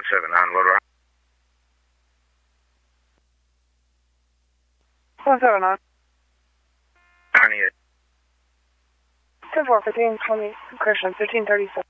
7 on, what wrong? 7 on. 28. 10-4, 15, 20, Christian, 1537.